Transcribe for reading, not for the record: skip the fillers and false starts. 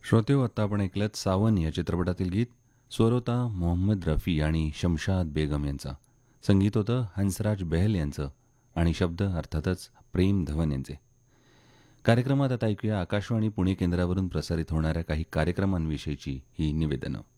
श्रोतेहो, आत्ता आपण ऐकलत सावन या चित्रपटातील गीत. स्वर होता मोहम्मद रफी आणि शमशाद बेगम यांचा. संगीत होतं हंसराज बेहल यांचं आणि शब्द अर्थातच प्रेम धवन यांचे. कार्यक्रमात आता ऐकूया आकाशवाणी पुणे केंद्रावरून प्रसारित होणाऱ्या काही कार्यक्रमांविषयीची ही निवेदनं.